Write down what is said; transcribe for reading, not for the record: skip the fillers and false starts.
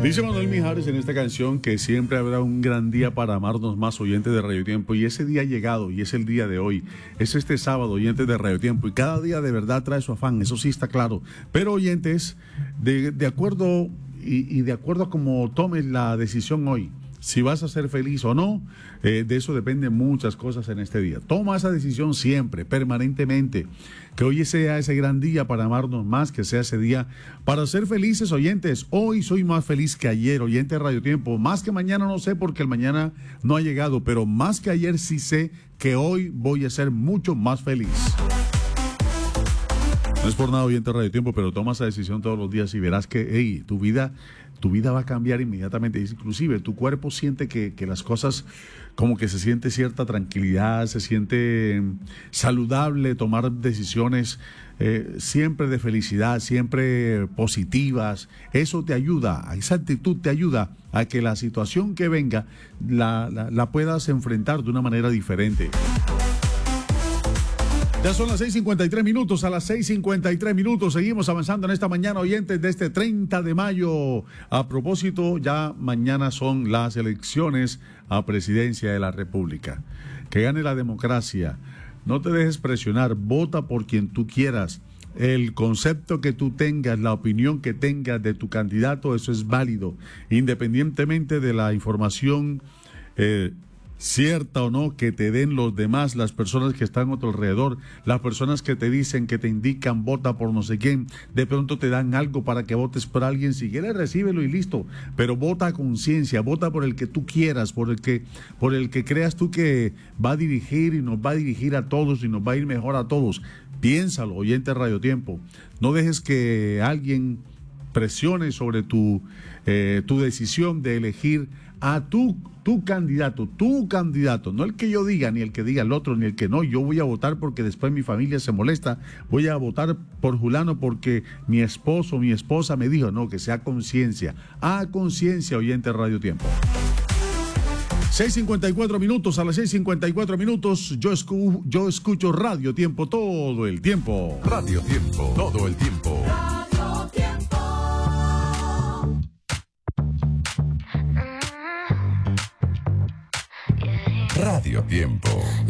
Dice Manuel Mijares en esta canción que siempre habrá un gran día para amarnos más, oyentes de Radio Tiempo, y ese día ha llegado y es el día de hoy, es este sábado, oyentes de Radio Tiempo, y cada día de verdad trae su afán, eso sí está claro, pero oyentes, de acuerdo y de acuerdo a cómo tomes la decisión hoy, si vas a ser feliz o no, de eso dependen muchas cosas en este día. Toma esa decisión siempre, permanentemente, que hoy sea ese gran día para amarnos más, que sea ese día para ser felices, oyentes. Hoy soy más feliz que ayer, oyente de Radio Tiempo, más que mañana no sé porque el mañana no ha llegado, pero más que ayer sí sé que hoy voy a ser mucho más feliz. No es por nada, oyente de Radio Tiempo, pero toma esa decisión todos los días y verás que, hey, tu vida va a cambiar inmediatamente. Inclusive tu cuerpo siente que las cosas, como que se siente cierta tranquilidad, se siente saludable tomar decisiones siempre de felicidad, siempre positivas. Eso te ayuda, esa actitud te ayuda a que la situación que venga la puedas enfrentar de una manera diferente. Ya son las 6:53 minutos, a las 6:53 minutos seguimos avanzando en esta mañana, oyentes, de este 30 de mayo. A propósito, ya mañana son las elecciones a presidencia de la República. Que gane la democracia, no te dejes presionar, vota por quien tú quieras. El concepto que tú tengas, la opinión que tengas de tu candidato, eso es válido, independientemente de la información cierta o no que te den los demás, las personas que están a tu alrededor, las personas que te dicen, que te indican, vota por no sé quién, de pronto te dan algo para que votes por alguien, si quieres recíbelo y listo, pero vota a conciencia, vota por el que tú quieras, por el que creas tú que va a dirigir y nos va a dirigir a todos y nos va a ir mejor a todos. Piénsalo, oyente de Radio Tiempo, no dejes que alguien presione sobre tu decisión de elegir a tu candidato, no el que yo diga, ni el que diga el otro, ni el que no, yo voy a votar porque después mi familia se molesta, voy a votar por Julano porque mi esposo, mi esposa me dijo, no, que sea conciencia, a conciencia, oyente Radio Tiempo. 6:54 minutos, a las 6:54 minutos, yo escucho Radio Tiempo todo el tiempo. Radio Tiempo, todo el tiempo. Radio Tiempo.